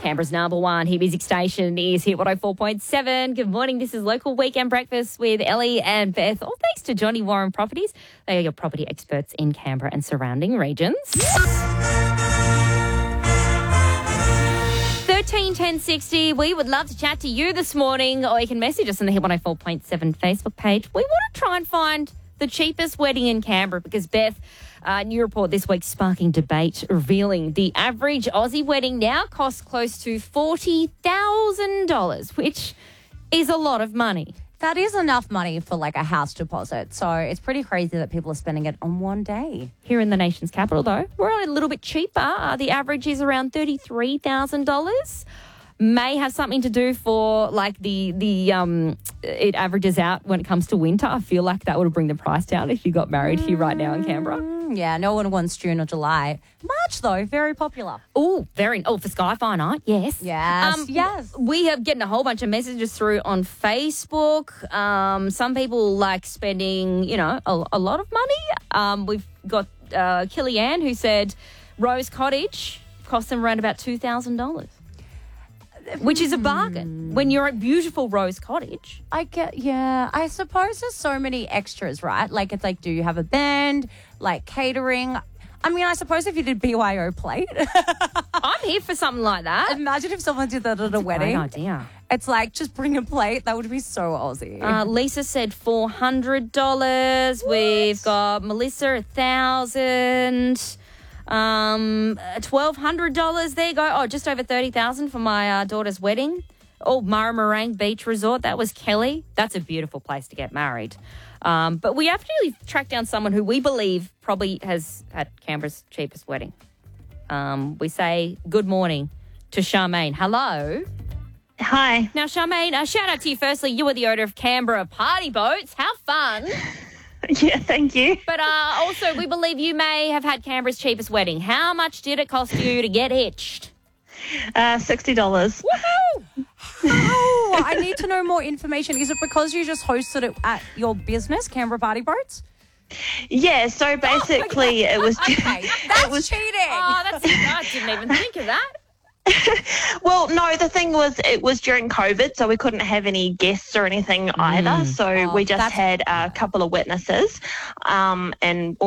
Canberra's number one hit music station is Hit 104.7. Good morning. This is Local Weekend Breakfast with Ellie and Beth. All thanks to Johnny Warren Properties. They are your property experts in Canberra and surrounding regions. 131060. We would love to chat to you this morning, or you can message us on the Hit 104.7 Facebook page. We want to try and find the cheapest wedding in Canberra because, Beth, new report this week sparking debate, revealing the average Aussie wedding now costs close to $40,000, which is a lot of money. That is enough money for like a house deposit. So it's pretty crazy that people are spending it on one day. Here in the nation's capital, though, we're a little bit cheaper. The average is around $33,000. May have something to do for like it averages out when it comes to winter. I feel like that would bring the price down if you got married here right now in Canberra. Yeah, no one wants June or July. March, though, very popular. For Skyfire night, yes. Yes. We have getting a whole bunch of messages through on Facebook. Some people like spending, a lot of money. We've got Killianne who said Rose Cottage cost them around about $2,000. Which is a bargain when you're at beautiful Rose Cottage. I suppose there's so many extras, right? Like, it's like, do you have a band, like catering? I mean, I suppose if you did BYO plate. I'm here for something like that. Imagine if someone did that at a wedding. Great idea. It's like, just bring a plate. That would be so Aussie. Lisa said $400. What? We've got Melissa, $1,000. $1,200. There you go. Oh, just over $30,000 for my daughter's wedding. Oh, Murrumarang Beach Resort. That was Kelly. That's a beautiful place to get married. But we actually tracked down someone who we believe probably has had Canberra's cheapest wedding. We say good morning to Charmaine. Hello. Hi. Now, Charmaine, shout out to you firstly. You were the owner of Canberra Party Boats. How fun. Yeah, thank you. But also, we believe you may have had Canberra's cheapest wedding. How much did it cost you to get hitched? $60. Woohoo! Oh, I need to know more information. Is it because you just hosted it at your business, Canberra Party Boats? Yeah, so basically it was... Okay, that's cheating. Oh, I didn't even think of that. Well, no, the thing was it was during COVID, so we couldn't have any guests or anything either. So we just had a couple of witnesses and